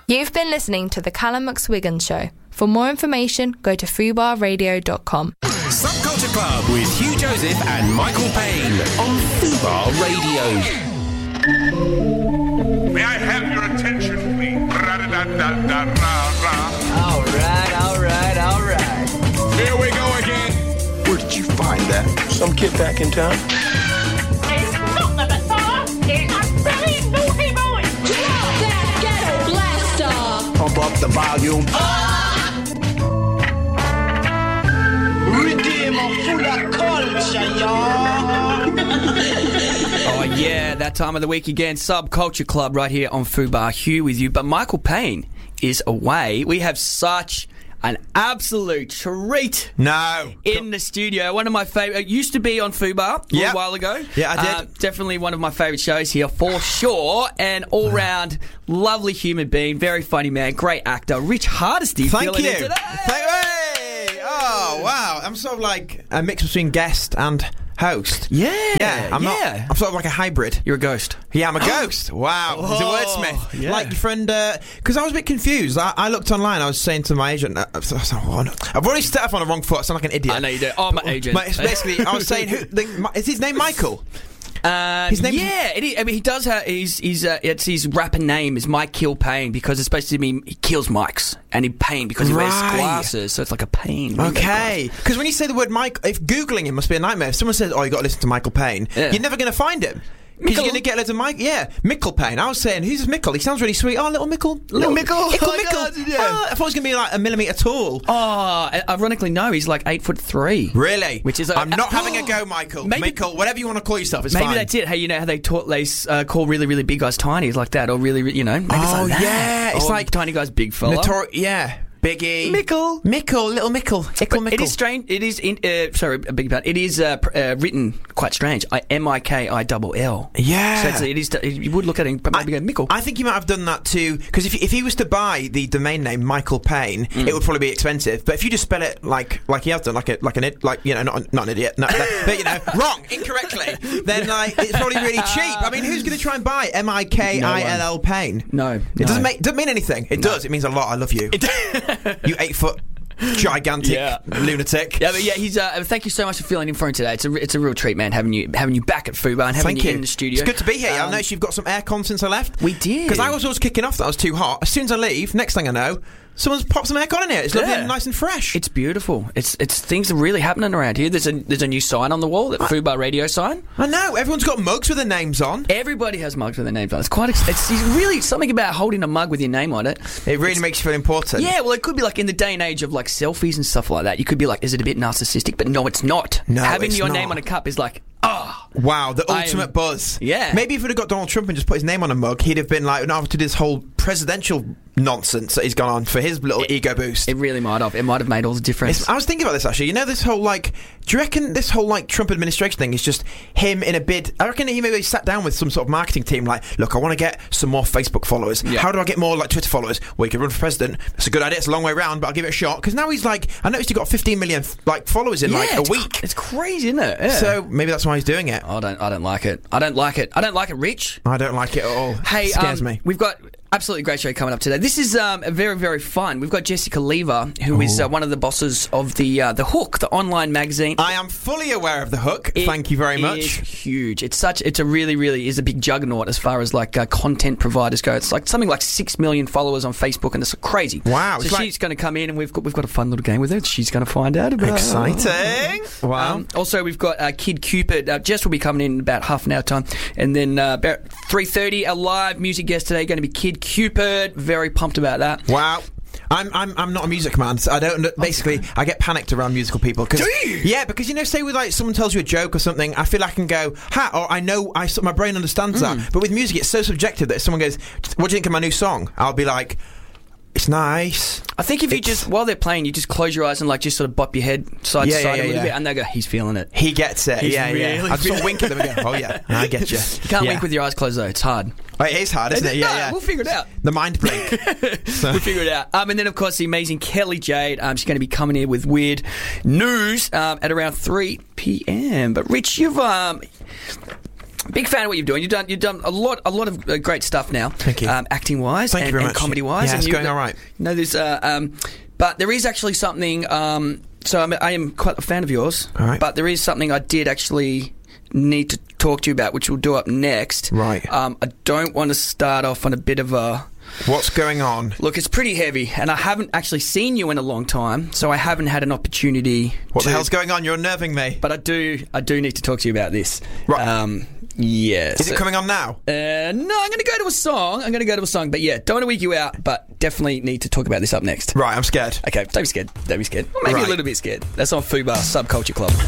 You've been listening to The Callum McSwiggan Show. For more information, go to fubarradio.com. Subculture Club with Hugh Joseph and Michael Payne on Fubar Radio. May I have your attention, please? All right. Here we go again. Where did you find that? Some kid back in town? It's not the Messiah. It's a very naughty boy. Drop that ghetto blaster. Pump up the volume. Redeemer full of culture, y'all. Oh, yeah, that time of the week again. Subculture Club right here on Fubar. Hugh with you. But Michael Payne is away. We have such an absolute treat in the studio. One of my favourite. It used to be on Fubar a little while ago. Yeah, I did. Definitely one of my favourite shows here for sure. And all-round lovely human being. Very funny man. Great actor. Rich Hardesty. Thank filling you. in today. Oh, wow. I'm sort of like a mix between guest and host. Yeah. I'm sort of like a hybrid. You're a ghost. Yeah, I'm a ghost. Wow. He's a wordsmith. Yeah. Like your friend, because I was a bit confused. I looked online, I was saying to my agent, I've already stepped off on the wrong foot, I sound like an idiot. I know you do. Oh, my agent. But basically, I was saying, is his name Michael? His name it is. I mean, he does have it's his rapper name is Mike Kill Payne because it's supposed to mean he kills mics, and he Payne because he wears glasses, so it's like a pain. Okay, because when you say the word Mike, if Googling him must be a nightmare. If someone says, "Oh, you got to listen to Michael Payne," you're never going to find him. Because you're going to get loads of Mike. Yeah, Mickle Payne. I was saying, who's this Mickle? He sounds really sweet. Oh, little Mickle. Little Mickle. Mickle. God, yeah. I thought it was going to be like a millimetre tall. Oh, ironically, no, he's like 8'3". Really? Which is I'm not having a go, Michael. Mickle, whatever you want to call yourself, it's fine. Maybe that's it. Hey, you know how they call really, really big guys tiny like that, or really, maybe it's like that. Yeah, it's like tiny guys, big fella. Yeah. Biggie. Mickle, little Mickle. Mickle. It is strange. It is, sorry, I beg your pardon. It is written quite strange. Mikill. Yeah. So you would look at it and maybe go, Mickle. I think he might have done that too, because if he was to buy the domain name Michael Payne, it would probably be expensive. But if you just spell it like he has done, not an idiot, but wrong, incorrectly, then it's probably really cheap. I mean, who's going to try and buy Mikill Payne? No. It doesn't mean anything. It does. It means a lot. I love you. You 8 foot gigantic lunatic. Yeah, but he's. Thank you so much for filling in for him today. It's a real treat, man. Having you back at Fubar and having you in the studio. It's good to be here. I noticed you've got some aircon since I left. We did, because I was always kicking off that I was too hot. As soon as I leave, next thing I know, someone's popped some aircon in here. It's lovely and nice and fresh. It's beautiful. It's things are really happening around here. There's a new sign on the wall, that Fubar Radio sign. I know. Everyone's got mugs with their names on. Everybody has mugs with their names on. It's really something about holding a mug with your name on it. It really makes you feel important. Yeah, well, it could be like in the day and age of like selfies and stuff like that. You could be like, is it a bit narcissistic? But no, it's not. No, having it's your not. name on a cup is like, wow, the ultimate buzz. Yeah. Maybe if we'd have got Donald Trump and just put his name on a mug, he'd have been like, no, after this whole presidential nonsense that he's gone on for his little ego boost. It really might have. It might have made all the difference. I was thinking about this actually. You know, this whole do you reckon this whole Trump administration thing is just him in a bid? I reckon he maybe sat down with some sort of marketing team look, I want to get some more Facebook followers. Yeah. How do I get more Twitter followers? Well, you could run for president. It's a good idea. It's a long way around, but I'll give it a shot. Because now he's I noticed he got 15 million followers in a week. It's crazy, isn't it? Yeah. So maybe that's why he's doing it. I don't like it. I don't like it, Rich. I don't like it at all. Hey, it scares me. We've got absolutely great show coming up today. This is very, very fun. We've got Jessica Lever, who is one of the bosses of the Hook, the online magazine. I am fully aware of the Hook. Thank you very much. It's huge. It's a really, really is a big juggernaut as far as content providers go. It's something like 6 million followers on Facebook, and it's crazy. Wow! So she's going to come in, and we've got a fun little game with her. She's going to find out about. Exciting! Wow! Also, we've got Kid Cupid. Jess will be coming in about half an hour time, and then about 3:30, our live music guest today going to be Kid Cupid. Very pumped about that. Wow. I'm not a music man, so I don't. Basically, I get panicked around musical people. Do you? Yeah, because say with someone tells you a joke or something, I feel I can go or I know my brain understands that. But with music, it's so subjective that if someone goes, "What do you think of my new song?" I'll be like, it's nice. I think if you just, while they're playing, you just close your eyes and just sort of bop your head side to side a little bit, and they go, he's feeling it. He gets it. He's yeah. really I sort of wink at them and go, oh yeah, I get you. You can't wink with your eyes closed though. It's hard. It is hard, isn't it? Yeah. We'll figure it out. The mind blink. We'll figure it out. And then, of course, the amazing Kelly Jade. She's going to be coming here with weird news at around 3 p.m. But, Rich, you've Big fan of what you're doing. You've done a lot of great stuff now. Thank you. Acting wise Thank you very and much. comedy wise. Yeah, it's going all right. There's but there is actually something. So I am quite a fan of yours. All right. But there is something I did actually need to talk to you about, which we'll do up next. Right. I don't want to start off on a bit of a. What's going on? Look, it's pretty heavy, and I haven't actually seen you in a long time, so I haven't had an opportunity. What the hell's going on? You're unnerving me. But I do need to talk to you about this. Right. Yes. Is it coming on now? No, I'm going to go to a song. But yeah, don't want to weak you out, but definitely need to talk about this up next. Right, I'm scared. Okay, don't be scared. Or maybe a little bit scared. That's on Fubar Subculture Club.